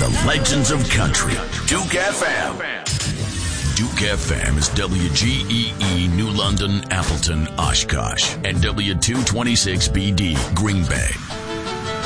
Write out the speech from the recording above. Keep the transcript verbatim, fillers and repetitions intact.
the legends of country. Duke F M. Duke F M is W G E E New London, Appleton, Oshkosh, and W two twenty-six B D, Green Bay.